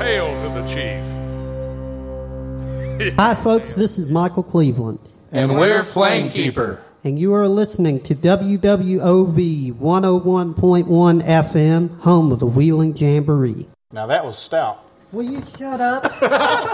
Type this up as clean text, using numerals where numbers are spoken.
Hail to the chief. Hi, folks. This is Michael Cleveland. And we're Flamekeeper. And you are listening to WWOV 101.1 FM, home of the Wheeling Jamboree. Now that was stout. Will you shut up?